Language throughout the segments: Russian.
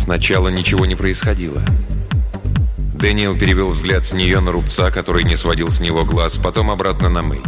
Сначала ничего не происходило. Дэниел перевел взгляд с нее на рубца, который не сводил с него глаз, потом обратно на Мэй.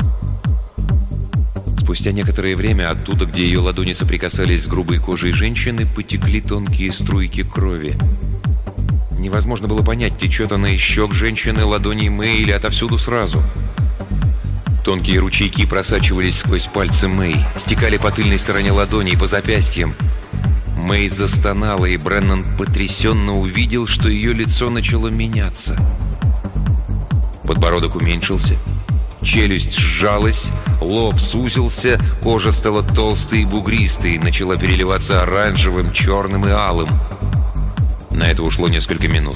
Спустя некоторое время оттуда, где ее ладони соприкасались с грубой кожей женщины, потекли тонкие струйки крови. Невозможно было понять, течет она из щек женщины, ладоней Мэй или отовсюду сразу. Тонкие ручейки просачивались сквозь пальцы Мэй, стекали по тыльной стороне ладони и по запястьям. Мэй застонала, и Бреннан потрясенно увидел, что ее лицо начало меняться. Подбородок уменьшился, челюсть сжалась, лоб сузился, кожа стала толстой и бугристой, начала переливаться оранжевым, черным и алым. На это ушло несколько минут.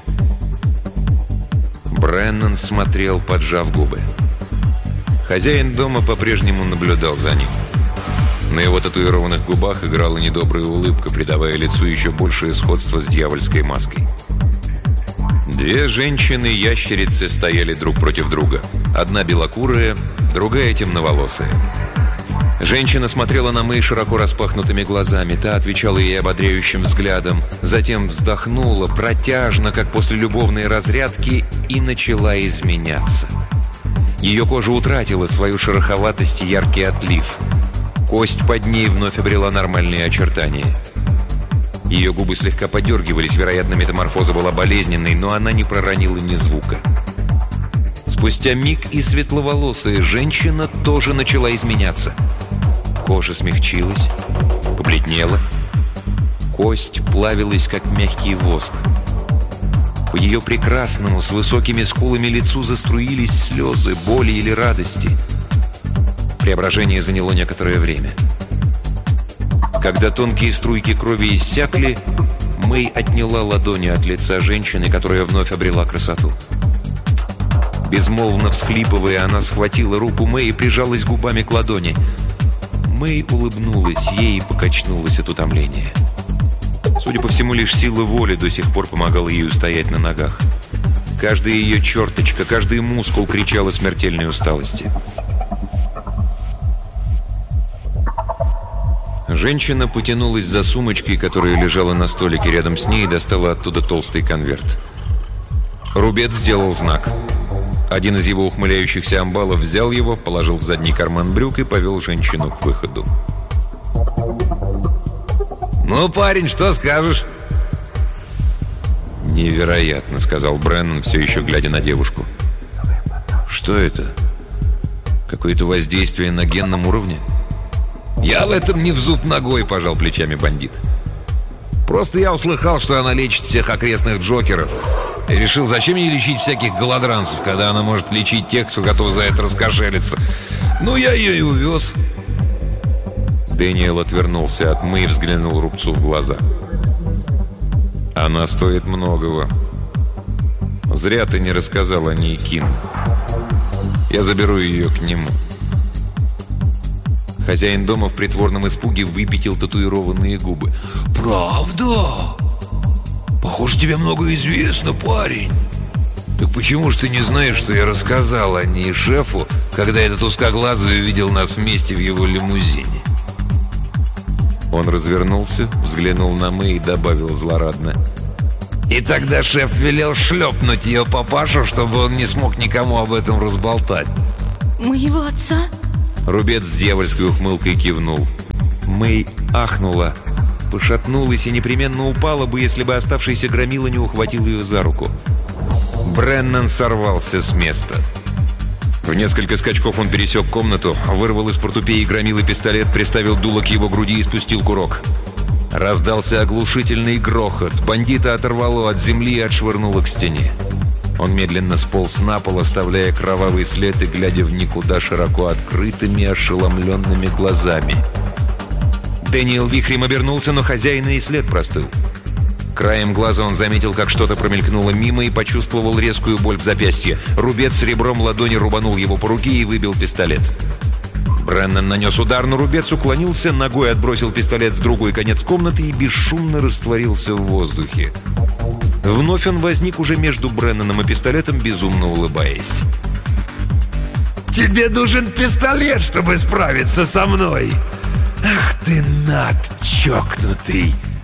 Бреннан смотрел, поджав губы. Хозяин дома по-прежнему наблюдал за ним. На его татуированных губах играла недобрая улыбка, придавая лицу еще большее сходство с дьявольской маской. Две женщины-ящерицы стояли друг против друга. Одна белокурая, другая темноволосая. Женщина смотрела на Мэй широко распахнутыми глазами. Та отвечала ей ободряющим взглядом. Затем вздохнула протяжно, как после любовной разрядки, и начала изменяться. Ее кожа утратила свою шероховатость и яркий отлив. Кость под ней вновь обрела нормальные очертания. Ее губы слегка подергивались, вероятно, метаморфоза была болезненной, но она не проронила ни звука. Спустя миг и светловолосая женщина тоже начала изменяться. Кожа смягчилась, побледнела. Кость плавилась, как мягкий воск. По ее прекрасному, с высокими скулами лицу заструились слезы, боли или радости. Преображение заняло некоторое время. Когда тонкие струйки крови иссякли, Мэй отняла ладони от лица женщины, которая вновь обрела красоту. Безмолвно всхлипывая, она схватила руку Мэй и прижалась губами к ладони. Мэй улыбнулась ей и покачнулась от утомления. Судя по всему, лишь сила воли до сих пор помогала ей устоять на ногах. Каждая ее черточка, каждый мускул кричал о смертельной усталости. Женщина потянулась за сумочкой, которая лежала на столике рядом с ней, и достала оттуда толстый конверт. Рубец сделал знак. Один из его ухмыляющихся амбалов взял его, положил в задний карман брюк и повел женщину к выходу. «Ну, парень, что скажешь?» «Невероятно», — сказал Бреннан, все еще глядя на девушку. «Что это? Какое-то воздействие на генном уровне?» «Я в этом не в зуб ногой», — пожал плечами бандит. «Просто я услыхал, что она лечит всех окрестных джокеров. И решил, зачем ей лечить всяких голодранцев, когда она может лечить тех, кто готов за это раскошелиться. Ну, я ее и увез». Дэниел отвернулся от Мэй и взглянул рубцу в глаза. «Она стоит многого. Зря ты не рассказал о ней Кин. Я заберу ее к нему». Хозяин дома в притворном испуге выпятил татуированные губы. «Правда? Похоже, тебе много известно, парень. Так почему же ты не знаешь, что я рассказал о ней шефу, когда этот узкоглазый увидел нас вместе в его лимузине?» Он развернулся, взглянул на Мэй и добавил злорадно: «И тогда шеф велел шлепнуть ее папашу, чтобы он не смог никому об этом разболтать». «Моего отца?» Рубец с дьявольской ухмылкой кивнул. Мэй ахнула, пошатнулась и непременно упала бы, если бы оставшийся громила не ухватил ее за руку. Бреннан сорвался с места. В несколько скачков он пересек комнату, вырвал из портупеи громилы пистолет, приставил дуло к его груди и спустил курок. Раздался оглушительный грохот. Бандита оторвало от земли и отшвырнуло к стене. Он медленно сполз на пол, оставляя кровавый след и глядя в никуда широко открытыми, ошеломленными глазами. Дэниел вихрем обернулся, но хозяина и след простыл. Краем глаза он заметил, как что-то промелькнуло мимо, и почувствовал резкую боль в запястье. Рубец с ребром ладони рубанул его по руке и выбил пистолет. Бреннан нанес удар, но рубец уклонился, ногой отбросил пистолет в другой конец комнаты и бесшумно растворился в воздухе. Вновь он возник уже между Бреннаном и пистолетом, безумно улыбаясь. «Тебе нужен пистолет, чтобы справиться со мной! Ах ты, над чокнутый!»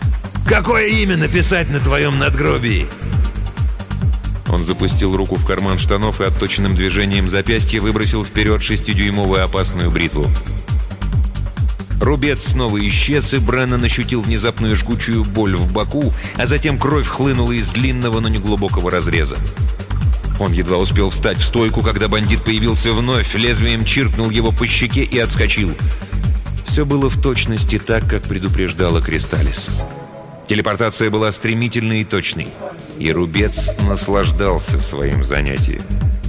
Какое имя написать на твоем надгробии?» Он запустил руку в карман штанов и отточенным движением запястья выбросил вперед 6-дюймовую опасную бритву. Рубец снова исчез, и Бреннан ощутил внезапную жгучую боль в боку, а затем кровь хлынула из длинного, но неглубокого разреза. Он едва успел встать в стойку, когда бандит появился вновь, лезвием чиркнул его по щеке и отскочил. Все было в точности так, как предупреждала Кристалис. Телепортация была стремительной и точной, и Рубец наслаждался своим занятием.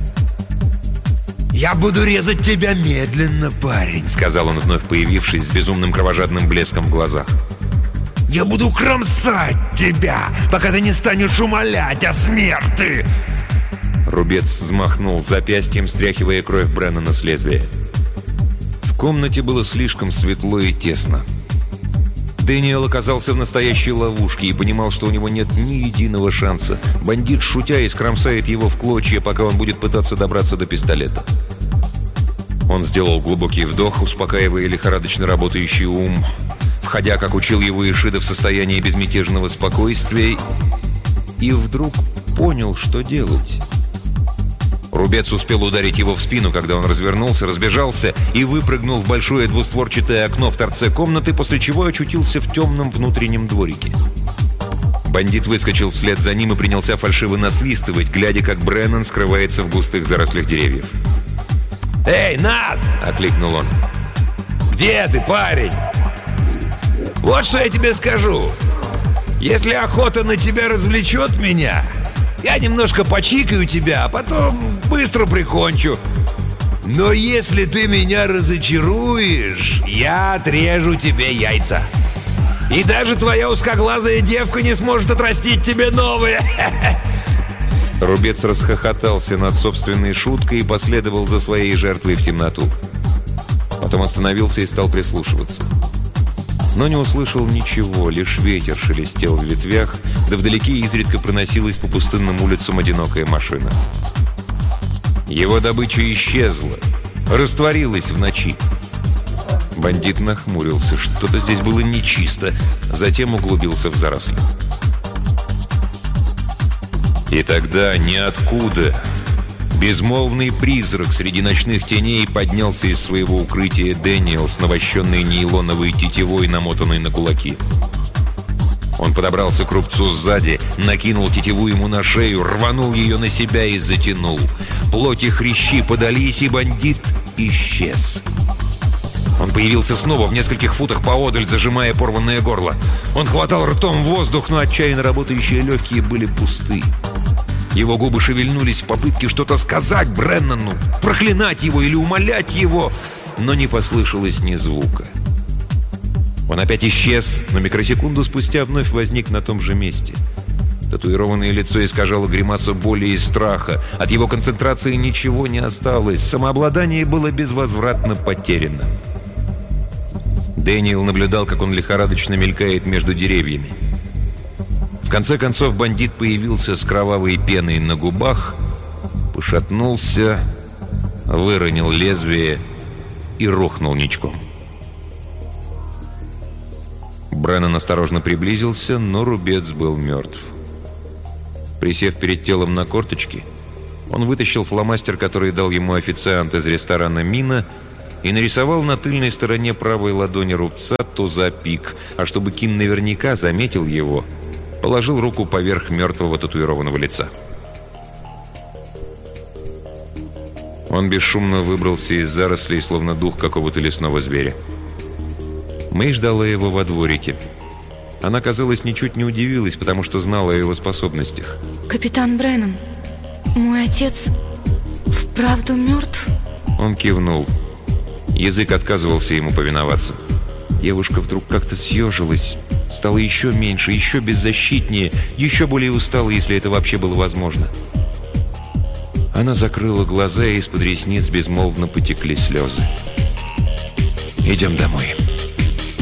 «Я буду резать тебя медленно, парень», — сказал он, вновь появившись с безумным кровожадным блеском в глазах. «Я буду кромсать тебя, пока ты не станешь умолять о смерти!» Рубец взмахнул запястьем, стряхивая кровь Бреннана с лезвия. В комнате было слишком светло и тесно. Дэниел оказался в настоящей ловушке и понимал, что у него нет ни единого шанса. Бандит, шутя, искромсает его в клочья, пока он будет пытаться добраться до пистолета. Он сделал глубокий вдох, успокаивая лихорадочно работающий ум, входя, как учил его Ишида, в состояние безмятежного спокойствия, и вдруг понял, что делать. Рубец успел ударить его в спину, когда он развернулся, разбежался и выпрыгнул в большое двустворчатое окно в торце комнаты, после чего очутился в темном внутреннем дворике. Бандит выскочил вслед за ним и принялся фальшиво насвистывать, глядя, как Бреннан скрывается в густых зарослях деревьев. «Эй, Нат!» — окликнул он. «Где ты, парень? Вот что я тебе скажу. Если охота на тебя развлечет меня, я немножко почикаю тебя, а потом быстро прикончу. Но если ты меня разочаруешь, я отрежу тебе яйца. И даже твоя узкоглазая девка не сможет отрастить тебе новые». Рубец расхохотался над собственной шуткой и последовал за своей жертвой в темноту. Потом остановился и стал прислушиваться. Но не услышал ничего, лишь ветер шелестел в ветвях, да вдалеке изредка проносилась по пустынным улицам одинокая машина. Его добыча исчезла, растворилась в ночи. Бандит нахмурился, что-то здесь было нечисто, затем углубился в заросли. И тогда ниоткуда безмолвный призрак среди ночных теней поднялся из своего укрытия Дэниел с навощенной нейлоновой тетивой, намотанной на кулаки. Он подобрался к рубцу сзади, накинул тетиву ему на шею, рванул ее на себя и затянул. Плоть и хрящи подались, и бандит исчез. Он появился снова в нескольких футах поодаль, зажимая порванное горло. Он хватал ртом воздух, но отчаянно работающие легкие были пусты. Его губы шевельнулись в попытке что-то сказать Бреннану, проклинать его или умолять его, но не послышалось ни звука. Он опять исчез, но микросекунду спустя вновь возник на том же месте. Татуированное лицо искажало гримаса боли и страха. От его концентрации ничего не осталось. Самообладание было безвозвратно потеряно. Дэниел наблюдал, как он лихорадочно мелькает между деревьями. В конце концов бандит появился с кровавой пеной на губах, пошатнулся, выронил лезвие и рухнул ничком. Бреннан осторожно приблизился, но Рубец был мертв. Присев перед телом на корточки, он вытащил фломастер, который дал ему официант из ресторана «Мина», и нарисовал на тыльной стороне правой ладони рубца туза-пик, а чтобы Кин наверняка заметил его, положил руку поверх мертвого татуированного лица. Он бесшумно выбрался из зарослей, словно дух какого-то лесного зверя. Мэй ждала его во дворике. Она, казалось, ничуть не удивилась, потому что знала о его способностях. «Капитан Бреннан, мой отец вправду мертв?» Он кивнул. Язык отказывался ему повиноваться. Девушка вдруг как-то съежилась, стала еще меньше, еще беззащитнее, еще более устала, если это вообще было возможно. Она закрыла глаза, и из-под ресниц безмолвно потекли слезы. «Идем домой».